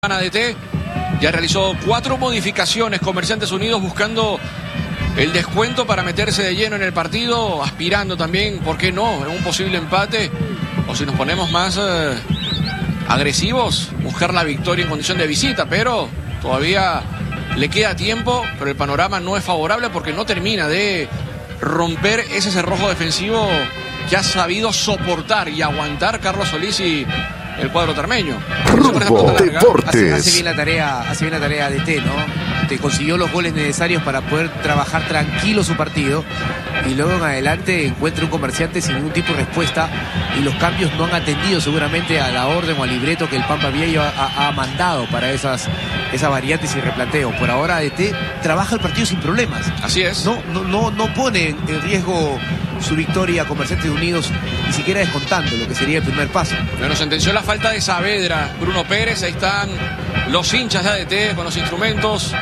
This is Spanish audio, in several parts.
ADT ya realizó 4 modificaciones. Comerciantes Unidos buscando el descuento para meterse de lleno en el partido, aspirando también, ¿por qué no?, en un posible empate, o si nos ponemos más agresivos, buscar la victoria en condición de visita, pero todavía le queda tiempo, pero el panorama no es favorable porque no termina de romper ese cerrojo defensivo que ha sabido soportar y aguantar Carlos Solís y el cuadro tarmeño. Rumbo Deportes. Hace bien la tarea ADT, ¿no? Te consiguió los goles necesarios para poder trabajar tranquilo su partido y luego en adelante encuentra un Comerciante sin ningún tipo de respuesta y los cambios no han atendido seguramente a la orden o al libreto que el Pampa Viejo ha mandado para esas variantes y replanteo. Por ahora ADT trabaja el partido sin problemas. Así es. No pone en riesgo su victoria a Comerciantes Unidos, ni siquiera descontando lo que sería el primer paso. Bueno, sentenció la falta de Saavedra, Bruno Pérez. Ahí están los hinchas de ADT con los instrumentos.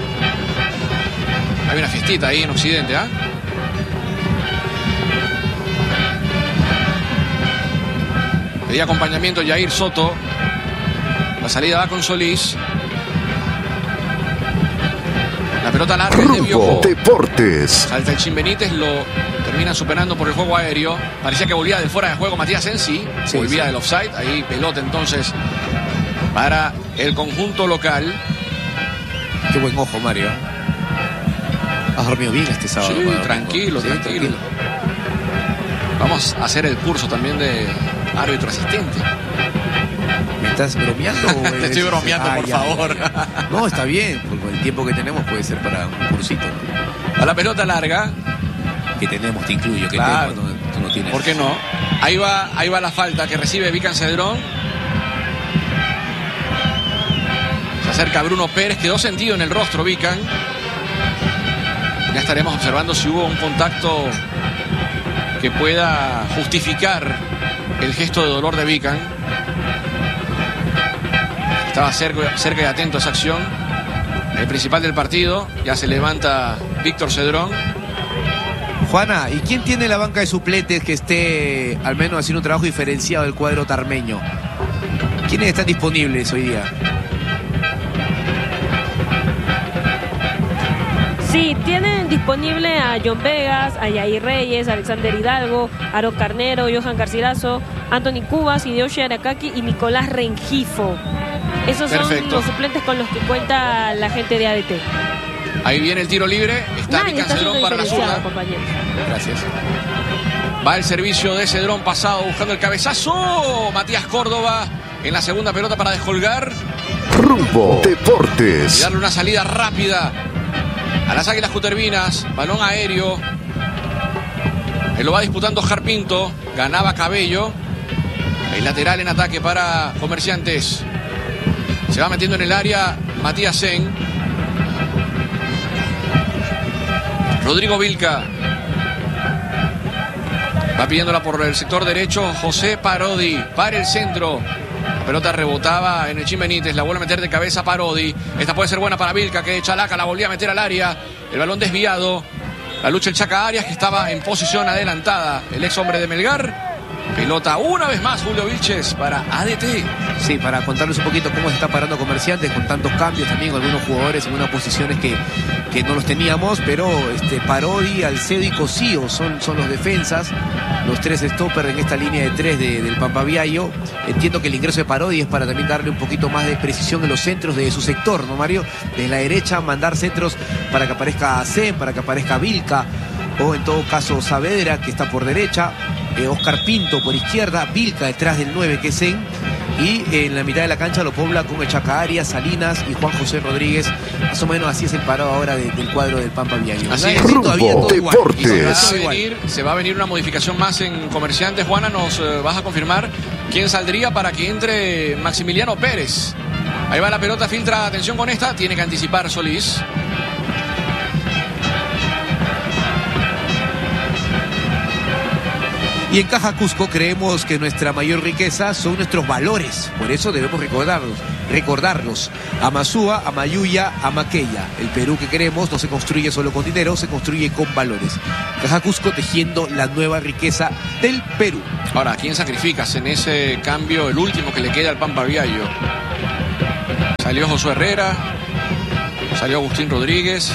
Hay una fiestita ahí en Occidente, ¿ah? Pedía acompañamiento Yair Soto. La salida va con Solís. La pelota larga es de Biocco. Deportes. Salta el Chin Benítez, lo termina superando por el juego aéreo. Parecía que volvía de fuera de juego Matías Ensi. Volvía del offside. Ahí pelota entonces para el conjunto local. Qué buen ojo, Mario. Has dormido bien este sábado. Sí, tranquilo. Vamos a hacer el curso también de árbitro asistente. ¿Me estás bromeando? Te estoy bromeando, por favor. No, está bien. Por el tiempo que tenemos puede ser para un cursito, ¿no? A la pelota larga. Que tenemos, te incluyo. Que claro. tú no tienes. ¿Por qué no? Ahí va la falta que recibe Vican Cedrón. Se acerca Bruno Pérez. Quedó sentido en el rostro Vican. Ya estaremos observando si hubo un contacto que pueda justificar el gesto de dolor de Vican. Estaba cerca y atento a esa acción. El principal del partido. Ya se levanta Víctor Cedrón. Juana, ¿y quién tiene la banca de suplentes que esté al menos haciendo un trabajo diferenciado del cuadro tarmeño? ¿Quiénes están disponibles hoy día? Sí, tienen disponible a John Vegas, a Yair Reyes, a Alexander Hidalgo, Aro Carnero, Johan Garcilaso, Anthony Cubas, Hideyoshi Arakaki y Nicolás Rengifo. Esos son los suplentes con los que cuenta la gente de ADT. Ahí viene el tiro libre. Está Vican Cedrón para la zurda. Gracias. Va el servicio de Cedrón pasado buscando el cabezazo. Matías Córdoba en la segunda pelota para descolgar. Rumbo Deportes. Y darle una salida rápida a las Águilas Cutervinas. Balón aéreo. Él lo va disputando Jarpinto. Ganaba Cabello. El lateral en ataque para Comerciantes. Se va metiendo en el área Matías Sen. Rodrigo Vilca. Va pidiéndola por el sector derecho José Parodi. Para el centro. La pelota rebotaba en el Chin Benítez. La vuelve a meter de cabeza Parodi. Esta puede ser buena para Vilca, que Chalaca la volvía a meter al área. El balón desviado. La lucha el Chaca Arias, que estaba en posición adelantada. El ex hombre de Melgar. Pelota una vez más Julio Vilches para ADT. Sí, para contarles un poquito cómo se está parando Comerciantes con tantos cambios también, algunos jugadores en unas posiciones que no los teníamos, pero Parodi, Alcedo y Cosío son los defensas, los 3 stoppers en esta línea de 3 del Pampa Viejo. Entiendo que el ingreso de Parodi es para también darle un poquito más de precisión en los centros de su sector, ¿no, Mario? Desde la derecha mandar centros para que aparezca Zen, para que aparezca Vilca, o en todo caso Saavedra, que está por derecha, Oscar Pinto por izquierda, Vilca detrás del 9 que es Zen, y en la mitad de la cancha lo pobla con el Chaca Arias, Salinas y Juan José Rodríguez. Más o menos así es el parado ahora del cuadro del Pampa Viejo. Así es. Rumbo Deportes. Se va a venir una modificación más en Comerciantes. Juana, nos vas a confirmar quién saldría para que entre Maximiliano Pérez. Ahí va la pelota, filtra, atención con esta, tiene que anticipar Solís. Y en Caja Cusco creemos que nuestra mayor riqueza son nuestros valores. Por eso debemos recordarlos. A Masúa, a Mayuya, a Maqueya. El Perú que queremos no se construye solo con dinero, se construye con valores. Caja Cusco tejiendo la nueva riqueza del Perú. Ahora, ¿a quién sacrificas en ese cambio, el último que le queda al Pampa Viejo? Salió Josué Herrera. Salió Agustín Rodríguez.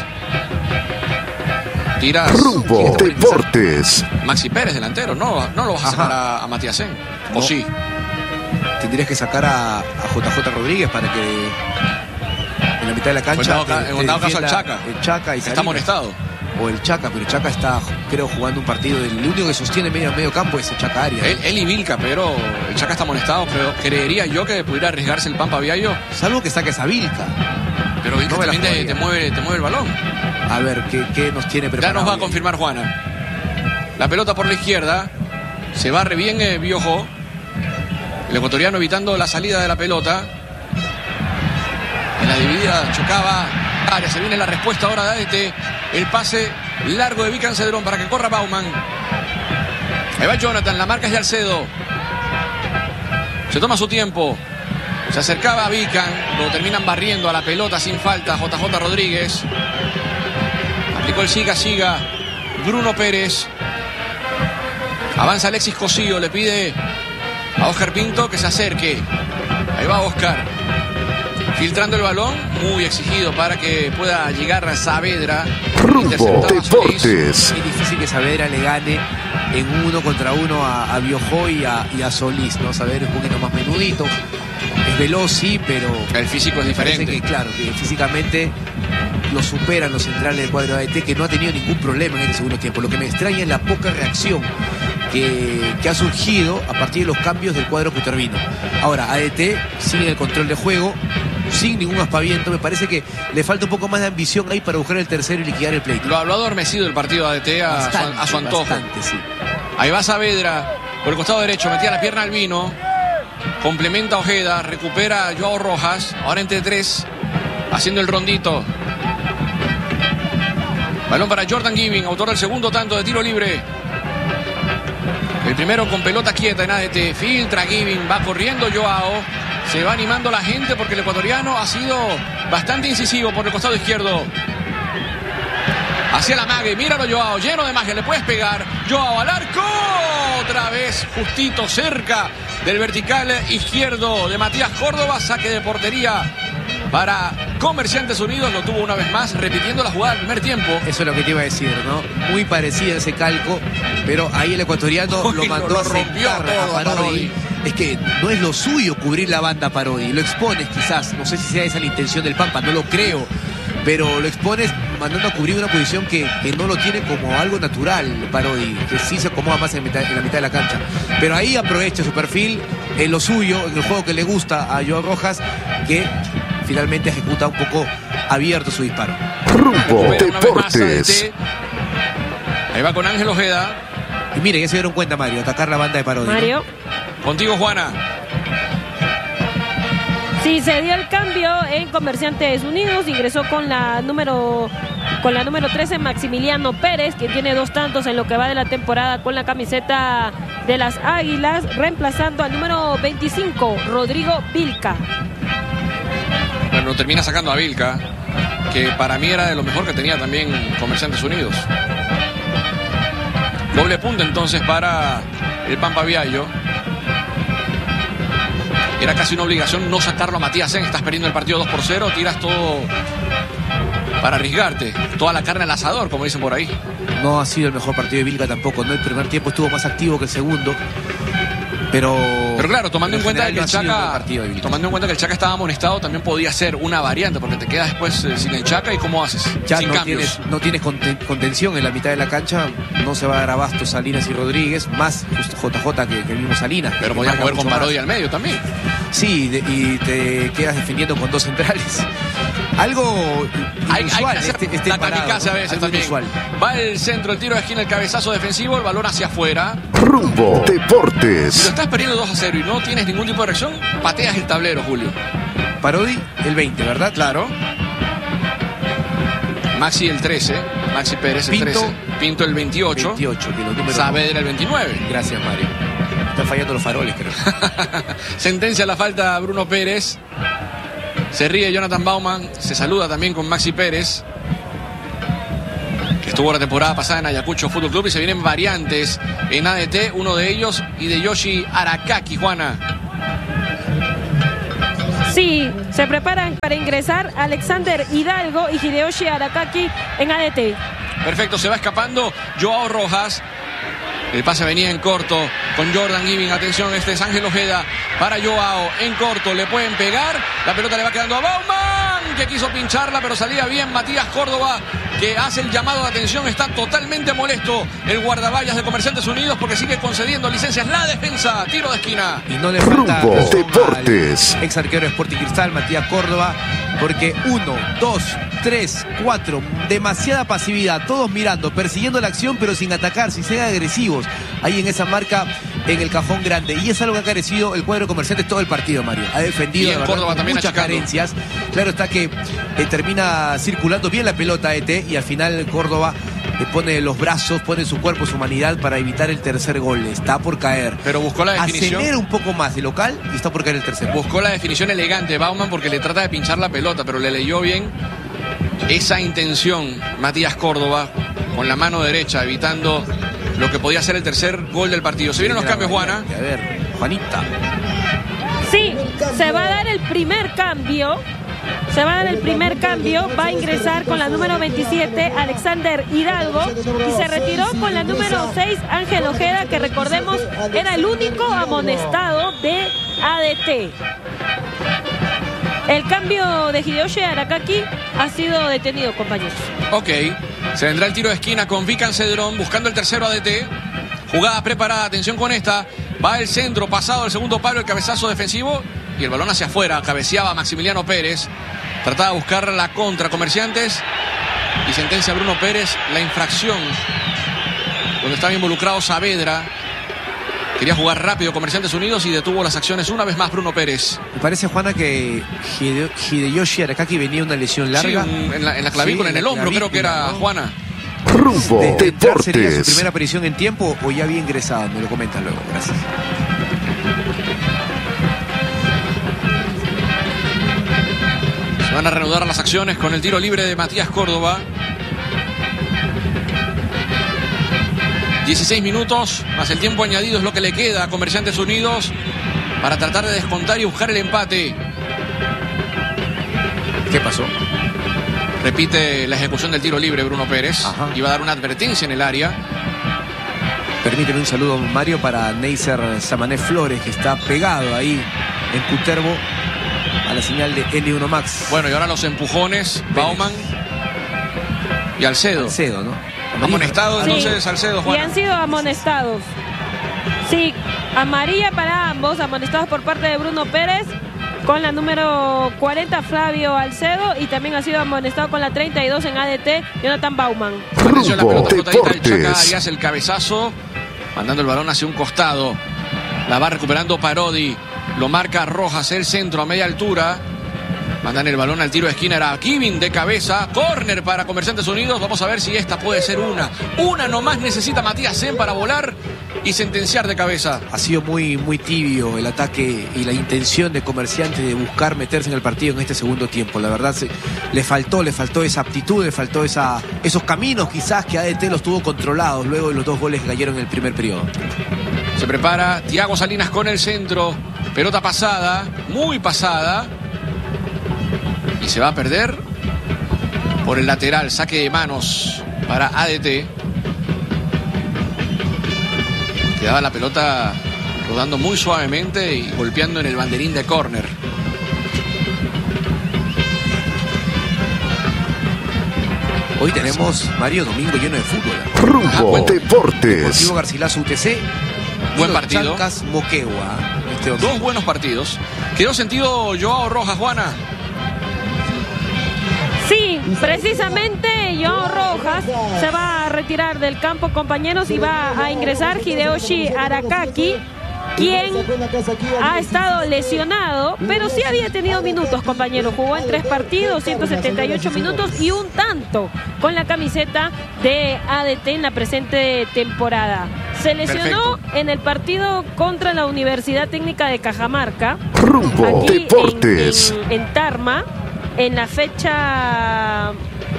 Tiras. Rumbo Deportes. Maxi Pérez, delantero. No lo vas a sacar a Matías Sen. ¿O No. sí? Tendrías que sacar a JJ Rodríguez para que en la mitad de la cancha En dado caso al defienda Chaca. el Chaca y Está Salinas. amonestado. O el Chaca, pero el Chaca está, creo, jugando un partido. El único que sostiene medio campo es el Chaca Arias. Él y Vilca, pero el Chaca está amonestado. Pero creería yo que pudiera arriesgarse el Pampa Viallo. Salvo que saques a Vilca. Pero Vilca No me la también te jugaría. mueve el balón. A ver, ¿qué nos tiene Ya preparado? nos va a confirmar Juana. La pelota por la izquierda. Se barre bien Biojo. El ecuatoriano evitando la salida de la pelota. En la dividida chocaba Arias. Se viene la respuesta ahora de ADT. El pase largo de Vican Cedrón para que corra Bauman. Ahí va Jonathan. La marca es de Alcedo. Se toma su tiempo. Se acercaba a Vican. Lo terminan barriendo a la pelota sin falta. JJ Rodríguez. Aplicó el siga. Bruno Pérez. Avanza Alexis Cosío. Le pide a Oscar Pinto que se acerque. Ahí va Oscar. Filtrando el balón. Muy exigido para que pueda llegar a Saavedra. Rumbo Interceptaba Solís. Deportes. Es difícil que Saavedra le gane en 1 contra 1 a Biojo y a Solís, ¿no? Saavedra un poquito más menudito. Es veloz, sí, pero El físico es me parece diferente. que, claro, que físicamente lo superan los centrales del cuadro de ADT, que no ha tenido ningún problema en este segundo tiempo. Lo que me extraña es la poca reacción que ha surgido a partir de los cambios del cuadro Cutervino. Ahora, ADT sigue el control de juego, sin ningún aspaviento. Me parece que le falta un poco más de ambición ahí para buscar el tercero y liquidar el pleito. Lo ha adormecido el partido de ADT a su antojo. Bastante, sí. Ahí va Saavedra por el costado derecho, metía la pierna al Vino, complementa Ojeda, recupera a Joao Rojas, ahora entre 3, haciendo el rondito. Balón para Jordan Giving, autor del segundo tanto de tiro libre. El primero con pelota quieta en ADT, filtra Giving, va corriendo Joao, se va animando la gente porque el ecuatoriano ha sido bastante incisivo por el costado izquierdo. Hacia la mague, míralo Joao, lleno de magia, le puedes pegar. Joao al arco, otra vez justito cerca del vertical izquierdo de Matías Córdoba, saque de portería para Comerciantes Unidos, lo tuvo una vez más, repitiendo la jugada del primer tiempo. Eso es lo que te iba a decir, ¿no? Muy parecida ese calco, pero ahí el ecuatoriano Uy, lo mandó lo a rompió sentar todo a Parodi. Parodi. Es que no es lo suyo cubrir la banda Parodi, lo expones quizás, no sé si sea esa la intención del Pampa, no lo creo, pero lo expones mandando a cubrir una posición que no lo tiene como algo natural Parodi, que sí se acomoda más en la mitad de la cancha. Pero ahí aprovecha su perfil, en lo suyo, en el juego que le gusta a Joao Rojas, que finalmente ejecuta un poco abierto su disparo. Rumbo Recupera una vez más Deportes. ADT. Ahí va con Ángel Ojeda. Y mire, ya se dieron cuenta, Mario, atacar la banda de Parodi, ¿no? Mario. Contigo, Juana. Sí, se dio el cambio en Comerciantes Unidos, ingresó con la número 13 Maximiliano Pérez, que tiene 2 tantos en lo que va de la temporada con la camiseta de las Águilas, reemplazando al número 25 Rodrigo Vilca. Bueno, termina sacando a Vilca, que para mí era de lo mejor que tenía también Comerciantes Unidos. Doble punto entonces para el Pampa Viallo. Era casi una obligación no sacarlo a Matías Sen. Estás perdiendo el partido 2-0, tiras todo para arriesgarte. Toda la carne al asador, como dicen por ahí. No ha sido el mejor partido de Vilca tampoco, ¿no? El primer tiempo estuvo más activo que el segundo. Pero Claro, tomando en cuenta que el Chaca, de Vilca. tomando en cuenta que el Chaca estaba amonestado, también podía ser una variante, porque te quedas después sin el Chaca y cómo haces, Ya sin no cambios. tienes contención en la mitad de la cancha, no se va a dar abasto Salinas y Rodríguez, más JJ que el mismo Salinas. Pero que podías marca jugar con mucho más. Parodi al medio también. Sí, y te quedas defendiendo con 2 centrales. Algo Hay inusual, que hacer este la parado, kamikaze a ¿no? veces Algo también. inusual. Va el centro, el tiro de esquina, el cabezazo defensivo, el balón hacia afuera. Rumbo Si lo Deportes. estás perdiendo 2-0 y no tienes ningún tipo de reacción, pateas el tablero, Julio. Parodi el 20, ¿verdad? Claro. Maxi el 13, Maxi Pérez el Pinto. 13, Pinto el 28, 28, que los números... Saavedra el 29. Gracias, Mario. Están fallando los faroles, creo. Sentencia la falta a Bruno Pérez. Se ríe Jonathan Bauman. Se saluda también con Maxi Pérez, que estuvo la temporada pasada en Ayacucho Fútbol Club. Y se vienen variantes en ADT. Uno de ellos y de Yoshi Arakaki, Juana. Sí, se preparan para ingresar Alexander Hidalgo y Hideyoshi Arakaki en ADT. Perfecto, se va escapando Joao Rojas. El pase venía en corto con Jordan Giving. Atención, este es Ángel Ojeda para Joao. En corto, le pueden pegar. La pelota le va quedando a Bauman, que quiso pincharla, pero salía bien Matías Córdoba, que hace el llamado de atención. Está totalmente molesto el guardaballas de Comerciantes Unidos porque sigue concediendo licencias. La defensa, tiro de esquina. Y no le falta Rumbo razón Deportes. al ex arquero de Sporting Cristal, Matías Córdoba, porque 1, 2, 3, 4, demasiada pasividad, todos mirando, persiguiendo la acción, pero sin atacar, sin ser agresivos. Ahí en esa marca, en el cajón grande. Y es algo que ha carecido el cuadro de Comerciantes todo el partido, Mario. Ha defendido, Y en de verdad, Córdoba con también muchas achicando. carencias. Claro está que termina circulando bien la pelota ET y al final Córdoba pone los brazos, pone su cuerpo, su humanidad para evitar el tercer gol. Está por caer. Pero buscó la definición. Acelera un poco más de local y está por caer el tercer gol. Buscó la definición elegante Bauman porque le trata de pinchar la pelota, pero le leyó bien esa intención Matías Córdoba con la mano derecha, evitando lo que podía ser el tercer gol del partido. Se vienen los cambios, Juana. A ver, Juanita. Sí, se va a dar el primer cambio. Se va a dar el primer cambio. Va a ingresar con la número 27 Alexander Hidalgo y se retiró con la número 6 Ángel Ojeda, que recordemos era el único amonestado de ADT. El cambio de Hideyoshi Arakaki ha sido detenido, compañeros. Ok, se vendrá el tiro de esquina con Vican Cedrón buscando el tercero ADT. Jugada preparada, atención con esta. Va el centro, pasado el segundo palo, el cabezazo defensivo y el balón hacia afuera. Cabeceaba Maximiliano Pérez. Trataba de buscar la contra Comerciantes y sentencia a Bruno Pérez la infracción donde estaba involucrado Saavedra. Quería jugar rápido Comerciantes Unidos y detuvo las acciones una vez más Bruno Pérez. Me parece, Juana, que Hideyoshi Arakaki venía una lesión larga. Sí, en la clavícula, Sí, en el hombro, creo que era, ¿no? Juana. Rumbo ¿Sería su Deportes. primera aparición en tiempo o ya había ingresado? Me lo comentan luego, gracias. Se van a reanudar las acciones con el tiro libre de Matías Córdoba. 16 minutos, más el tiempo añadido es lo que le queda a Comerciantes Unidos para tratar de descontar y buscar el empate. ¿Qué pasó? Repite la ejecución del tiro libre Bruno Pérez. Ajá. Iba a dar una advertencia en el área. Permíteme un saludo, Mario, para Neisser Samané Flores, que está pegado ahí en Cutervo a la señal de L1 Max. Bueno, y ahora los empujones, Bauman y Alcedo. Alcedo, ¿no? Amonestado entonces Sí, Alcedo, y Juana. han sido amonestados. Sí, amarilla para ambos, amonestados por parte de Bruno Pérez, con la número 40 Flavio Alcedo, y también ha sido amonestado con la 32 en ADT Jonathan Bauman. Atención, la Rumbo pelota flotadita del Chaca Deportes. Arias, el cabezazo, mandando el balón hacia un costado. La va recuperando Parodi. Lo marca Rojas, el centro a media altura. Mandan el balón al tiro de esquina, era Giving de cabeza. Córner para Comerciantes Unidos. Vamos a ver si esta puede ser una. Una nomás necesita Matías Zen para volar y sentenciar de cabeza. Ha sido muy, muy tibio el ataque y la intención de Comerciantes de buscar meterse en el partido en este segundo tiempo. La verdad, le faltó esa aptitud, le faltó esos caminos quizás que ADT los tuvo controlados luego de los 2 goles que cayeron en el primer periodo. Se prepara Thiago Salinas con el centro. Pelota pasada, muy pasada. Y se va a perder por el lateral. Saque de manos para ADT. Quedaba la pelota rodando muy suavemente y golpeando en el banderín de córner. Hoy tenemos, Mario, domingo lleno de fútbol. Rumbo bueno. Deportes. Deportivo Garcilaso UTC. Buen y los partido. Chancas Moquegua. Este domingo. Dos buenos partidos. Quedó sentido Joao Rojas, Juana. Sí, precisamente Joao Rojas se va a retirar del campo, compañeros, y va a ingresar Hideyoshi Arakaki, quien ha estado lesionado, pero sí había tenido minutos, compañeros. Jugó en 3 partidos, 178 minutos y un tanto con la camiseta de ADT en la presente temporada. Se lesionó en el partido contra la Universidad Técnica de Cajamarca, Rumbo aquí Deportes. en Tarma, en la fecha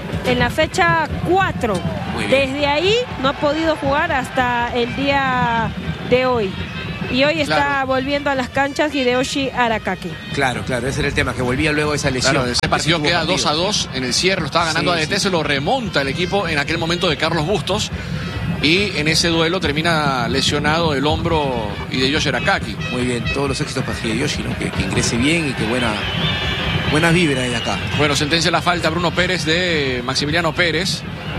4. Muy bien. Desde ahí no ha podido jugar hasta el día de hoy. Y hoy está Claro. volviendo a las canchas Hideyoshi Arakaki. Claro, ese era el tema, que volvía luego de esa lesión. Claro, ese partido Ese queda tuvo 2-2 en el cierre, lo estaba ganando Sí, ADT, sí. se lo remonta el equipo en aquel momento de Carlos Bustos. Y en ese duelo termina lesionado el hombro Hideyoshi Arakaki. Muy bien, todos los éxitos para Hideyoshi, ¿no? Que ingrese bien y que buenas vibras de acá. Bueno, sentencia la falta Bruno Pérez de Maximiliano Pérez.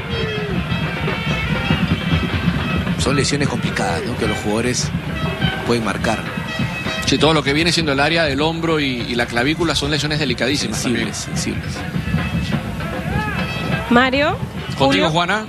Son lesiones complicadas, ¿no? Que los jugadores pueden marcar. Sí, todo lo que viene siendo el área del hombro y la clavícula son lesiones delicadísimas también. Sensibles. Mario. Contigo, Julio. Juana.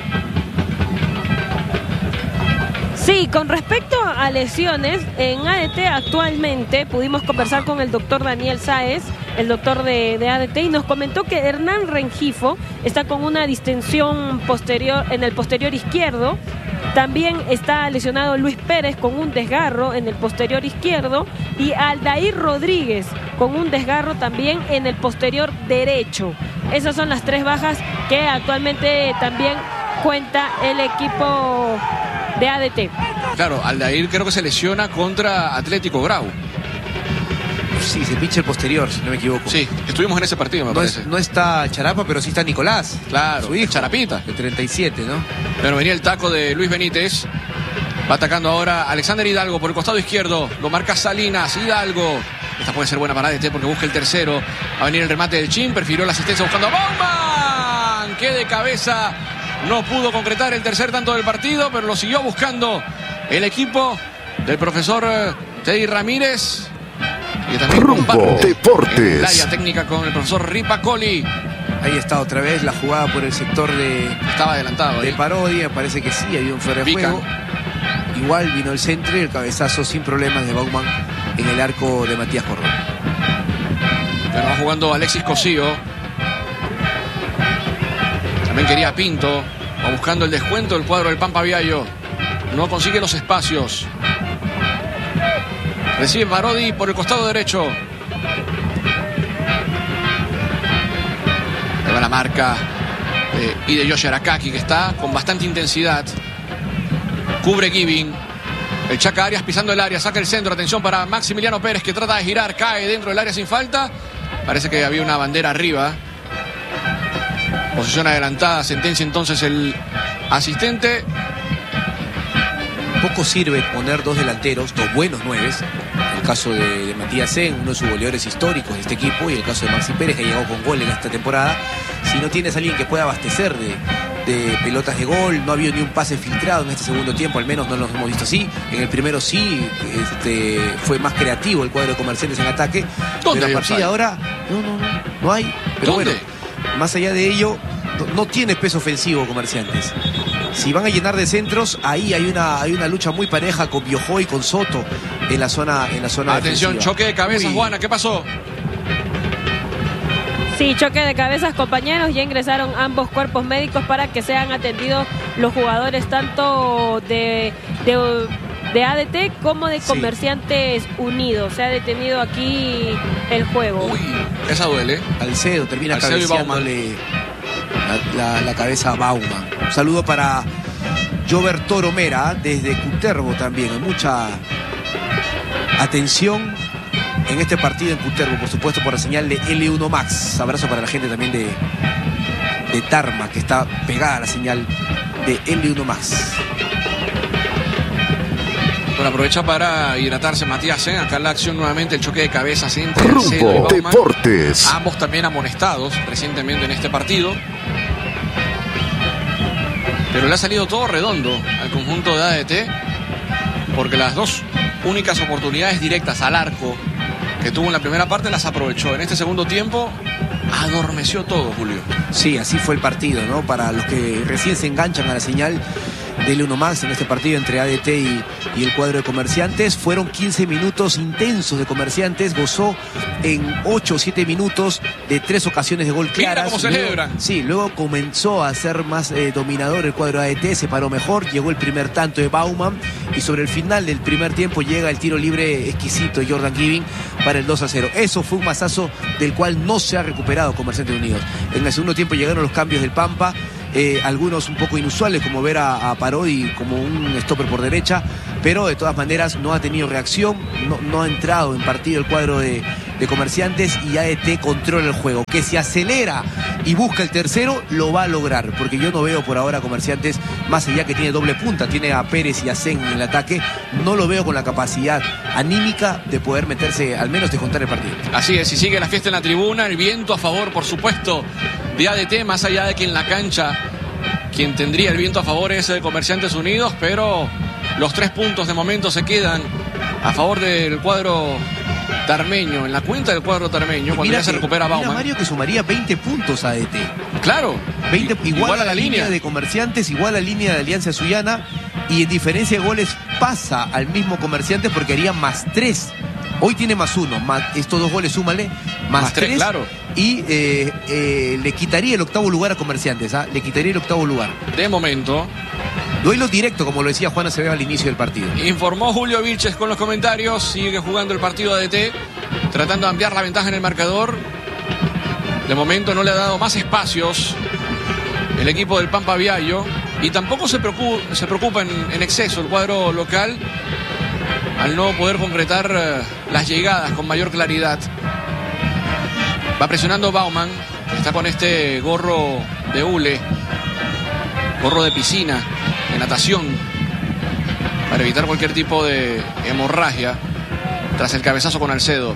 Sí, con respecto a lesiones, en ADT actualmente pudimos conversar con el doctor Daniel Sáez, el doctor de ADT, y nos comentó que Hernán Rengifo está con una distensión posterior en el posterior izquierdo. También está lesionado Luis Pérez con un desgarro en el posterior izquierdo y Aldair Rodríguez con un desgarro también en el posterior derecho. Esas son las 3 bajas que actualmente también cuenta el equipo de ADT. Claro, Aldair creo que se lesiona contra Atlético Grau. Sí, se pincha el posterior, si no me equivoco. Sí, estuvimos en ese partido, me parece. No está Charapa, pero sí está Nicolás. Claro, su hijo. Charapita. De 37, ¿no? Pero venía el taco de Luis Benítez. Va atacando ahora Alexander Hidalgo por el costado izquierdo. Lo marca Salinas. Hidalgo. Esta puede ser buena para ADT porque busca el tercero. Va a venir el remate del Chin. Prefirió la asistencia buscando a Bauman. Que de cabeza no pudo concretar el tercer tanto del partido, pero lo siguió buscando el equipo del profesor Teddy Ramírez. Y también Rumbo comparte Deportes. en el área técnica con el profesor Ripa Coli. Ahí está otra vez la jugada por el sector de Estaba adelantado. de Parodia. Parece que sí, había un fuera de Pican. juego. Igual vino el centro y el cabezazo sin problemas de Bauman en el arco de Matías Corrón. Pero va jugando Alexis Cosío. También quería Pinto. Va buscando el descuento del cuadro del Pampa Viallo. No consigue los espacios. Recibe Parodi por el costado derecho. Ahí va la marca de Hideyoshi Arakaki, que está con bastante intensidad. Cubre Giving. El Chaca Arias pisando el área, saca el centro. Atención para Maximiliano Pérez, que trata de girar, cae dentro del área sin falta. Parece que había una bandera arriba. Posición adelantada, sentencia entonces el asistente. Poco sirve poner 2 delanteros, 2 buenos 9. El caso de Matías C, uno de sus goleadores históricos de este equipo, y el caso de Maxi Pérez, que ha llegado con gol en esta temporada. Si no tienes a alguien que pueda abastecer de pelotas de gol, no ha habido ni un pase filtrado en este segundo tiempo, al menos no los hemos visto así. En el primero sí, fue más creativo el cuadro de Comerciantes en ataque. ¿Dónde pero hay a partir offside? de ahora, no hay. Pero ¿Dónde? bueno, más allá de ello, no tiene peso ofensivo Comerciantes. Si van a llenar de centros, ahí hay una lucha muy pareja con Biojó y con Soto en la zona Atención, defensiva. choque de cabezas, Uy, Juana, ¿qué pasó? Sí, choque de cabezas, compañeros. Ya ingresaron ambos cuerpos médicos para que sean atendidos los jugadores tanto de ADT como de Sí. Comerciantes Unidos. Se ha detenido aquí el juego. Uy, esa duele. Alcedo termina Alcedo y cabeceándole la cabeza a Bauman. Un saludo para Jover Toro Mera desde Cutervo también. Hay mucha atención en este partido en Cutervo, por supuesto, por la señal de L1 Max. Abrazo para la gente también de Tarma, que está pegada a la señal de L1 Max. Bueno, aprovecha para hidratarse Matías, ¿eh? Acá la acción nuevamente, el choque de cabezas entre Alcedo y Rumbo Bauman. Deportes. Ambos también amonestados recientemente en este partido. Pero le ha salido todo redondo al conjunto de ADT, porque las 2 únicas oportunidades directas al arco que tuvo en la primera parte las aprovechó. En este segundo tiempo adormeció todo, Julio. Sí, así fue el partido, ¿no? Para los que recién se enganchan a la señal del Uno Más en este partido entre ADT y el cuadro de Comerciantes, fueron 15 minutos intensos de Comerciantes, gozó en 8 o 7 minutos de 3 ocasiones de gol Mira claras. cómo celebran. Sí, luego comenzó a ser más dominador el cuadro de ADT, se paró mejor, llegó el primer tanto de Bauman y sobre el final del primer tiempo llega el tiro libre exquisito de Jordan Giving para el 2-0. Eso fue un masazo del cual no se ha recuperado Comerciantes Unidos. En el segundo tiempo llegaron los cambios del Pampa, algunos un poco inusuales, como ver a Parodi como un stopper por derecha, pero de todas maneras no ha tenido reacción, no ha entrado en partido el cuadro de Comerciantes, y ADT controla el juego. Que si acelera y busca el tercero, lo va a lograr, porque yo no veo por ahora a Comerciantes, más allá que tiene doble punta, tiene a Pérez y a Sen en el ataque, no lo veo con la capacidad anímica de poder meterse, al menos de contar el partido. Así es, y sigue la fiesta en la tribuna, el viento a favor, por supuesto, de ADT, más allá de que en la cancha quien tendría el viento a favor es el Comerciantes Unidos, pero los 3 puntos de momento se quedan a favor del cuadro tarmeño, en la cuenta del cuadro tarmeño, cuando ya se recupera Bauman. Mira, Mario, que sumaría 20 puntos a ADT. Claro, 20, igual a la línea de de Comerciantes, igual a la línea de Alianza Sullana, y en diferencia de goles pasa al mismo Comerciantes porque haría +3. Hoy tiene +1, más estos 2 goles súmale, +3, claro. Y le quitaría el 8º lugar a Comerciantes, le quitaría el 8º lugar. De momento. Duelo directo, como lo decía Juan Acevedo al inicio del partido. Informó Julio Vilches con los comentarios. Sigue jugando el partido ADT, tratando de ampliar la ventaja en el marcador. De momento no le ha dado más espacios el equipo del Pampa Viallo, y tampoco se preocupa en exceso el cuadro local al no poder concretar las llegadas con mayor claridad. Va presionando Bauman, está con este gorro de hule, gorro de piscina, de natación, para evitar cualquier tipo de hemorragia tras el cabezazo con Alcedo.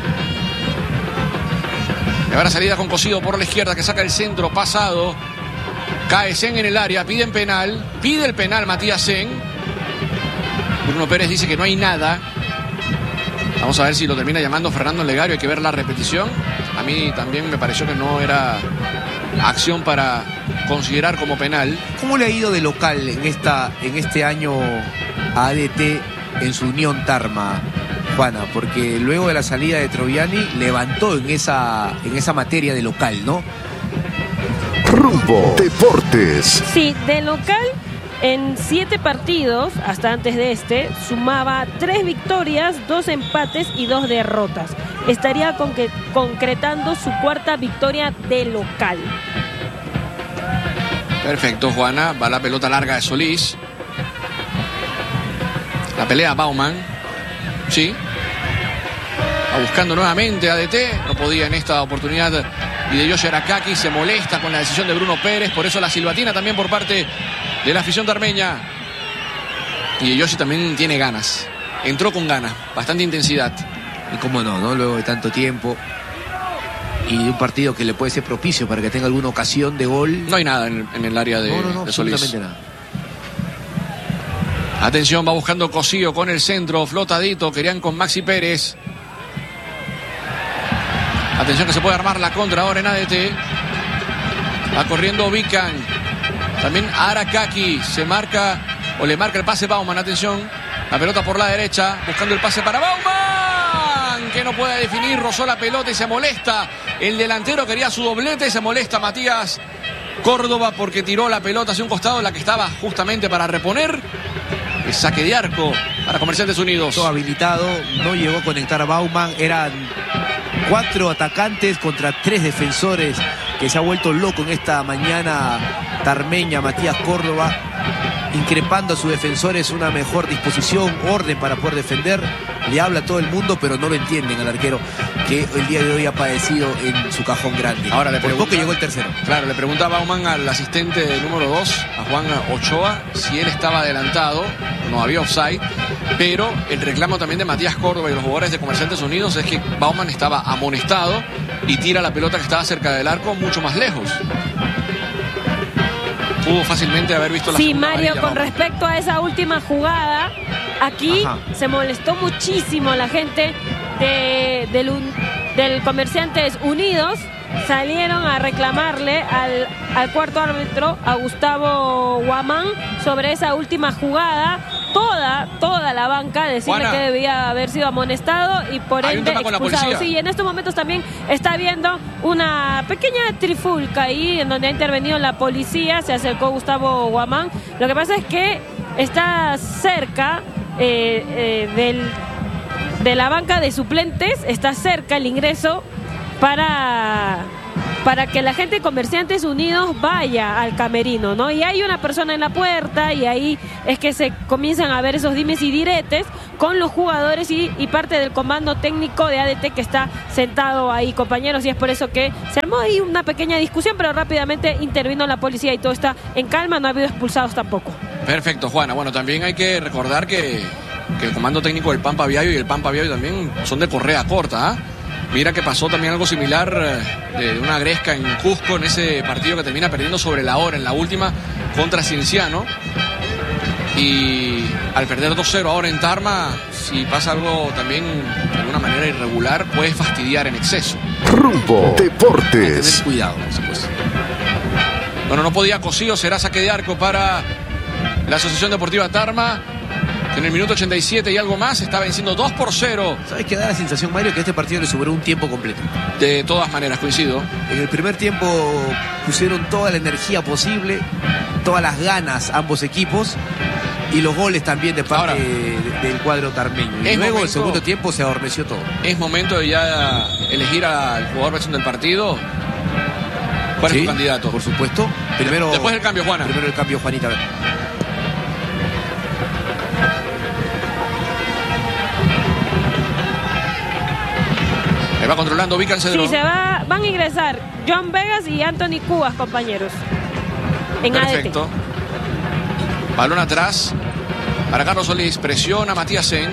Y ahora salida con Cosido por la izquierda, que saca el centro pasado. Cae Sen en el área, pide el penal Matías Sen. Bruno Pérez dice que no hay nada. Vamos a ver si lo termina llamando Fernando Legario, hay que ver la repetición. A mí también me pareció que no era acción para considerar como penal. ¿Cómo le ha ido de local en este año a ADT en su Unión Tarma, Juana? Porque luego de la salida de Troviani levantó en esa materia de local, ¿no? Rumbo Deportes. Sí, de local en 7 partidos, hasta antes de este, sumaba 3 victorias, 2 empates y 2 derrotas. Estaría concretando su 4ª victoria de local. Perfecto, Juana. Va la pelota larga de Solís. La pelea Bauman. Sí. Va buscando nuevamente a ADT. No podía en esta oportunidad. Y de Yoshi Arakaki se molesta con la decisión de Bruno Pérez. Por eso la silbatina también por parte de la afición tarmeña. Y de Yoshi también tiene ganas. Entró con ganas. Bastante intensidad. Y cómo no, luego de tanto tiempo. Y de un partido que le puede ser propicio para que tenga alguna ocasión de gol. No hay nada en el área de Solís. Absolutamente nada. Atención, va buscando Cosío con el centro, flotadito, querían con Maxi Pérez. Atención que se puede armar la contra ahora en ADT. Va corriendo Vican. También Arakaki se marca o le marca el pase Bauman. Atención, la pelota por la derecha, buscando el pase para Bauman, que no puede definir, rozó la pelota y se molesta. El delantero quería su doblete y se molesta Matías Córdoba porque tiró la pelota hacia un costado, la que estaba justamente para reponer. El saque de arco para Comerciantes Unidos. Todo habilitado, no llegó a conectar a Bauman. Eran 4 atacantes contra 3 defensores, que se ha vuelto loco en esta mañana tarmeña Matías Córdoba, increpando a sus defensores una mejor disposición, orden para poder defender. Le habla a todo el mundo, pero no lo entienden al arquero, que el día de hoy ha padecido en su cajón grande. Ahora le pregunta, por poco llegó el tercero. Claro, le preguntaba Bauman al asistente número 2, a Juan Ochoa, si él estaba adelantado. No había offside, pero el reclamo también de Matías Córdoba y los jugadores de Comerciantes Unidos es que Bauman estaba amonestado y tira la pelota que estaba cerca del arco mucho más lejos. Pudo fácilmente haber visto la segunda Mario, amarilla, con respecto a esa última jugada, aquí se molestó muchísimo la gente del Comerciantes Unidos. Salieron a reclamarle al cuarto árbitro, a Gustavo Guamán, sobre esa última jugada. Toda la banca decirle Juana, que debía haber sido amonestado y por ende expulsado. Sí, en estos momentos también está habiendo una pequeña trifulca ahí en donde ha intervenido la policía. Se acercó Gustavo Guamán. Lo que pasa es que está cerca de la banca de suplentes, está cerca el ingreso para para que la gente de Comerciantes Unidos vaya al camerino, ¿no? Y hay una persona en la puerta y ahí es que se comienzan a ver esos dimes y diretes con los jugadores y parte del comando técnico de ADT que está sentado ahí, compañeros, y es por eso que se armó ahí una pequeña discusión, pero rápidamente intervino la policía y todo está en calma, no ha habido expulsados tampoco. Perfecto, Juana. Bueno, también hay que recordar que el comando técnico del Pampa Viayo y el Pampa Viayo también son de correa corta, ¿ah? Mira que pasó también algo similar de una gresca en Cusco en ese partido que termina perdiendo sobre la hora en la última contra Cienciano. Y al perder 2-0 ahora en Tarma, si pasa algo también de alguna manera irregular, puede fastidiar en exceso. Rumbo Tener Deportes. cuidado, por supuesto. Bueno, no podía Cosío, será saque de arco para la Asociación Deportiva Tarma. En el minuto 87 y algo más está venciendo 2-0. ¿Sabes qué da la sensación, Mario, que este partido le sobró un tiempo completo? De todas maneras, coincido. En el primer tiempo pusieron toda la energía posible, todas las ganas ambos equipos y los goles también de parte del cuadro tarmeño. Y luego el segundo tiempo se adormeció todo. Es momento de ya elegir al jugador versión del partido. ¿Cuál es tu candidato? Por supuesto. Primero, después del cambio, Juana. Primero el cambio, Juanita. A ver. Va controlando Vican Cedrón. Sí, van a ingresar John Vegas y Anthony Cubas, compañeros. En Perfecto. ADT. Balón atrás para Carlos Solís. Presiona Matías Sen.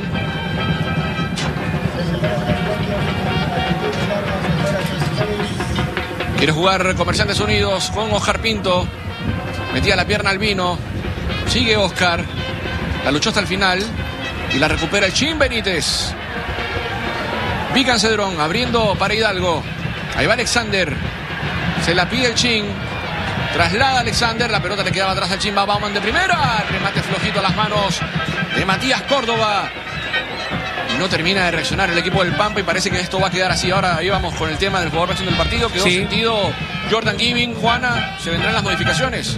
Quiere jugar Comerciantes Unidos con Oscar Pinto. Metía la pierna Albino. Sigue Oscar. La luchó hasta el final. Y la recupera el Chin Benítez. Vican Cedrón abriendo para Hidalgo. Ahí va Alexander. Se la pide el Chin. Traslada Alexander. La pelota le quedaba atrás al Chin. Va Bauman de primera. Remate flojito a las manos de Matías Córdoba. Y no termina de reaccionar el equipo del Pampa. Y parece que esto va a quedar así. Ahora ahí vamos con el tema del jugador versión del partido. Quedó sentido Jordan Giving. Juana, ¿se vendrán las modificaciones?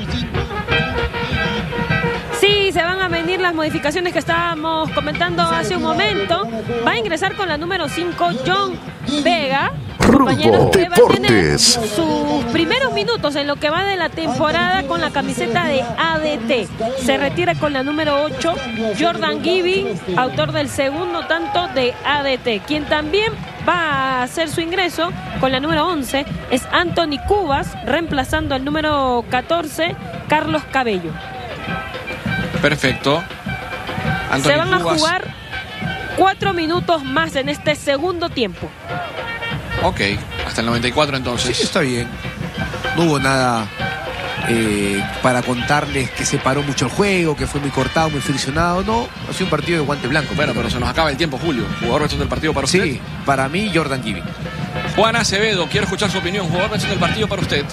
Sí, se van a venir las modificaciones que estábamos comentando hace un momento. Va a ingresar con la número 5 John Vega. Rumbo Que va a tener Deportes. sus primeros minutos en lo que va de la temporada con la camiseta de ADT. Se retira con la número 8 Jordan Giving, autor del segundo tanto de ADT. Quien también va a hacer su ingreso con la número 11 es Anthony Cubas, reemplazando al número 14 Carlos Cabello. Perfecto. Anthony Se van Cubas. a jugar 4 minutos más en este segundo tiempo. Ok, hasta el 94 entonces. Sí, está bien. No hubo nada para contarles que se paró mucho el juego, que fue muy cortado, muy friccionado. No, ha sido un partido de guante blanco. Bueno, pero se nos acaba el tiempo, Julio. Jugador versión del partido para usted. Sí, para mí Jordan Giving. Juan Acevedo, quiero escuchar su opinión. Jugador versión del partido para usted.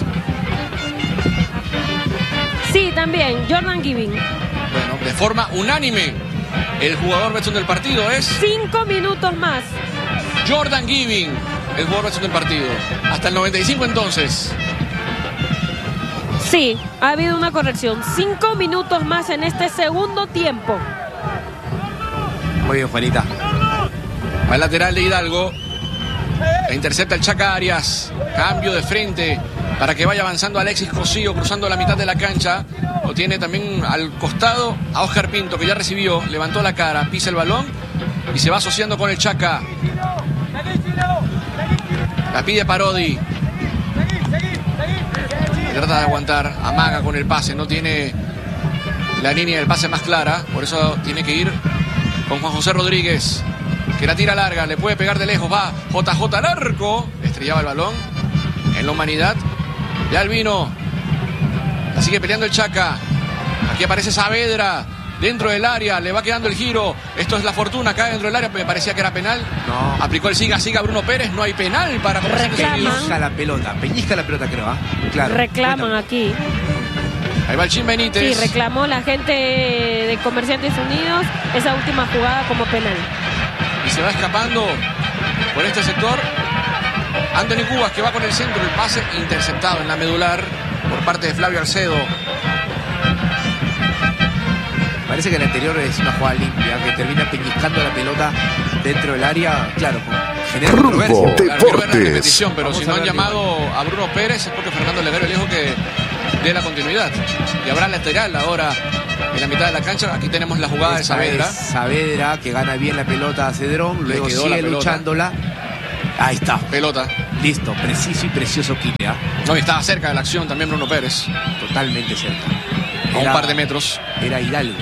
Sí, también, Jordan Giving. Bueno, de forma unánime, el jugador versión del partido es 5 minutos más. Jordan Giving, el jugador versión del partido. Hasta el 95 entonces. Sí, ha habido una corrección. 5 minutos más en este segundo tiempo. Muy bien, Juanita. Va el lateral de Hidalgo. La intercepta el Chaca Arias. Cambio de frente para que vaya avanzando Alexis Cosío, cruzando la mitad de la cancha. Lo tiene también al costado a Oscar Pinto, que ya recibió, levantó la cara, pisa el balón y se va asociando con el Chaca. La pide Parodi. Trata de aguantar, amaga con el pase, no tiene la línea del pase más clara, por eso tiene que ir con Juan José Rodríguez, que la tira larga, le puede pegar de lejos, va JJ al arco, estrellaba el balón en la humanidad de Albino. La sigue peleando el Chaca. Aquí aparece Saavedra dentro del área, le va quedando el giro. Esto es la fortuna, cae dentro del área, me parecía que era penal. No. Aplicó el siga Bruno Pérez, no hay penal para Comerciantes Unidos. Peñisca la pelota, creo, ¿ah? Claro. Reclaman aquí. Ahí va el Chin Benítez. Sí, reclamó la gente de Comerciantes Unidos esa última jugada como penal. Y se va escapando por este sector Anthony Cubas, que va con el centro, el pase interceptado en la medular por parte de Flavio Arcedo. Parece que el anterior es una jugada limpia, que termina peñiscando la pelota dentro del área, claro, genera Rumbo controversia. Claro, quiero ver la Deportes. repetición, pero Vamos si a no han verlo llamado a Bruno Pérez es porque Fernando Leguero le dijo que dé la continuidad. Y habrá lateral ahora en la mitad de la cancha. Aquí tenemos la jugada de Esta Saavedra. es Saavedra, que gana bien la pelota a Cedrón, luego quedó la sigue pelota. luchándola. Ahí está, Pelota. listo, preciso y precioso quite, ¿ah? No, y estaba cerca de la acción también Bruno Pérez. Totalmente cerca. A un par de metros. Era Hidalgo.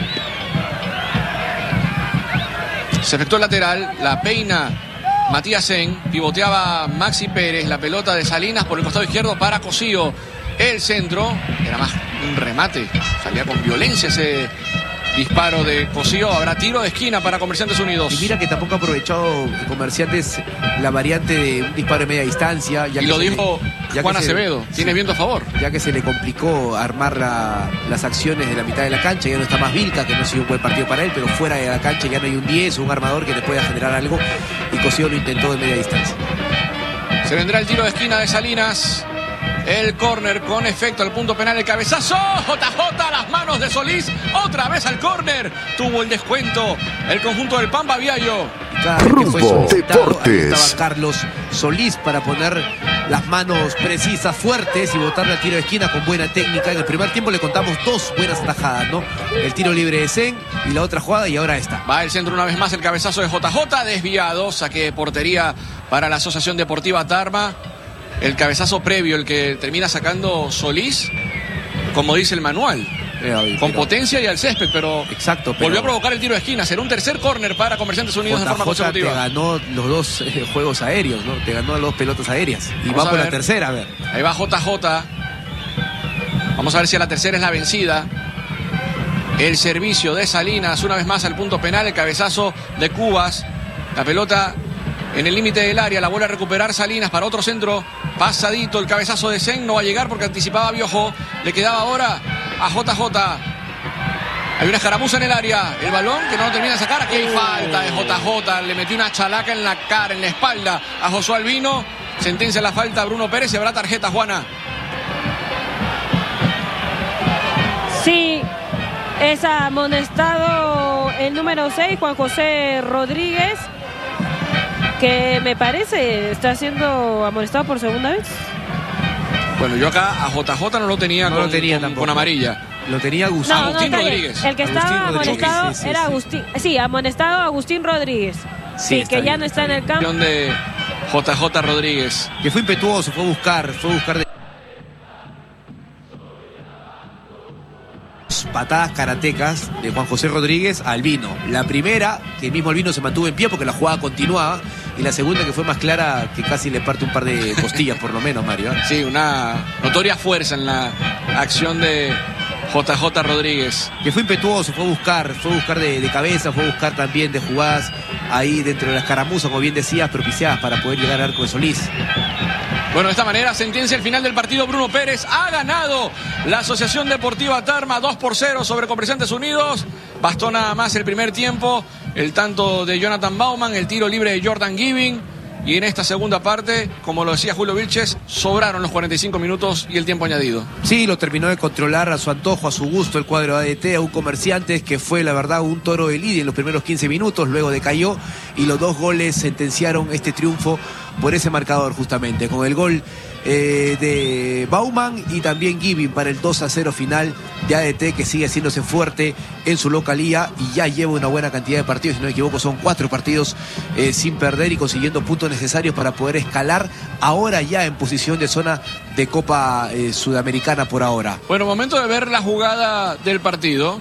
Se efectuó el lateral, la peina Matías Sen, pivoteaba Maxi Pérez, la pelota de Salinas por el costado izquierdo para Cosío. El centro, era más un remate, salía con violencia ese disparo de Cosío. Habrá tiro de esquina para Comerciantes Unidos. Y mira que tampoco ha aprovechado Comerciantes la variante de un disparo de media distancia. Y lo dijo Juan Acevedo, tiene viento a favor. Ya que se le complicó armar las acciones de la mitad de la cancha, ya no está más Vilca, que no ha sido un buen partido para él, pero fuera de la cancha ya no hay un 10 o un armador que le pueda generar algo, y Cosío lo intentó de media distancia. Se vendrá el tiro de esquina de Salinas. El córner con efecto al punto penal, el cabezazo, JJ, las manos de Solís, otra vez al córner, tuvo el descuento el conjunto del Pampa Viallo. Cada vez que fue Rumbo solicitado, ahí Deportes. estaba Carlos Solís para poner las manos precisas, fuertes, y botarle al tiro de esquina con buena técnica. En el primer tiempo le contamos dos buenas atajadas, ¿no? El tiro libre de Sen y la otra jugada, y ahora esta. Va el centro una vez más, el cabezazo de JJ, desviado, saque de portería para la Asociación Deportiva Tarma. El cabezazo previo, el que termina sacando Solís, como dice el manual, con potencia y al césped, pero Exacto, pero volvió a provocar el tiro de esquina. Será un tercer córner para Comerciantes Unidos de forma JJ te consecutiva. ganó los dos juegos aéreos, ¿no? Te ganó las dos pelotas aéreas. Y Vamos va a por la ver. tercera, a ver. Ahí va JJ. Vamos a ver si a la tercera es la vencida. El servicio de Salinas, una vez más al punto penal, el cabezazo de Cubas. La pelota en el límite del área, la vuelve a recuperar Salinas para otro centro. Pasadito, el cabezazo de Sen no va a llegar porque anticipaba Biojo. Le quedaba ahora a JJ. Hay una escaramuza en el área. El balón que no lo termina de sacar. Aquí hay falta de JJ. Le metió una chalaca en la cara, en la espalda a Josué Albino. Sentencia la falta a Bruno Pérez y habrá tarjeta, Juana. Sí, es amonestado el número 6, Juan José Rodríguez, que me parece está siendo amonestado por segunda vez. Bueno, yo acá a JJ no lo tenía, No con, lo tenía con tampoco. amarilla. Lo tenía Agustín. Agustín está bien. Rodríguez. El que estaba Agustín Rodríguez, amonestado sí, sí, era sí. Agustín. Sí, amonestado Agustín Rodríguez. Sí, Sí, está que ya bien, no está está en el campo. Acción de JJ Rodríguez. Que fue impetuoso, fue a buscar de patadas karatecas de Juan José Rodríguez a Albino. La primera, que el mismo Albino se mantuvo en pie porque la jugada continuaba, y la segunda, que fue más clara, que casi le parte un par de costillas por lo menos, Mario. Sí, una notoria fuerza en la acción de JJ Rodríguez. Que fue impetuoso, fue a buscar de cabeza, fue a buscar también de jugadas ahí dentro de las caramuzas, como bien decías, propiciadas para poder llegar al arco de Solís. Bueno, de esta manera, sentencia el final del partido. Bruno Pérez ha ganado la Asociación Deportiva Tarma 2-0 sobre Comerciantes Unidos. Bastó nada más el primer tiempo, el tanto de Jonathan Bauman, el tiro libre de Jordan Giving. Y en esta segunda parte, como lo decía Julio Vilches, sobraron los 45 minutos y el tiempo añadido. Sí, lo terminó de controlar a su antojo, a su gusto, el cuadro ADT, a un Comerciantes que fue, la verdad, un toro de lidia en los primeros 15 minutos, luego decayó, y los dos goles sentenciaron este triunfo por ese marcador, justamente, con el gol de Bauman y también Giving para el 2-0 final de ADT, que sigue haciéndose fuerte en su localía y ya lleva una buena cantidad de partidos. Si no me equivoco, son 4 partidos sin perder y consiguiendo puntos necesarios para poder escalar, ahora ya en posición de zona de Copa Sudamericana por ahora. Bueno, momento de ver la jugada del partido.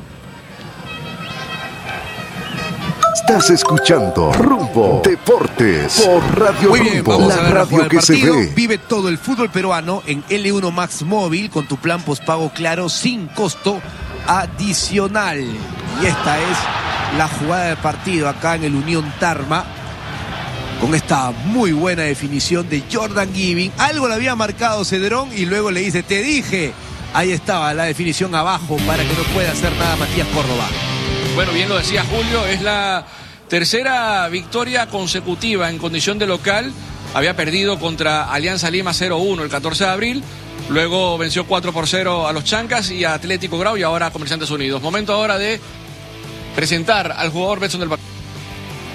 Estás escuchando Rumbo Deportes por Radio Muy bien, Rumbo, vamos a la ver la radio jugada que del se partido. ve. Vive todo el fútbol peruano en L1 Max Móvil con tu plan postpago claro sin costo adicional. Y esta es la jugada del partido acá en el Unión Tarma, con esta muy buena definición de Jordan Giving. Algo le había marcado Cedrón y luego le dice, te dije. Ahí estaba la definición abajo para que no pueda hacer nada Matías Córdoba. Bueno, bien lo decía Julio, es la tercera victoria consecutiva en condición de local. Había perdido contra Alianza Lima 0-1 el 14 de abril. Luego venció 4-0 a los Chancas y a Atlético Grau y ahora a Comerciantes Unidos. Momento ahora de presentar al jugador Betson del partido.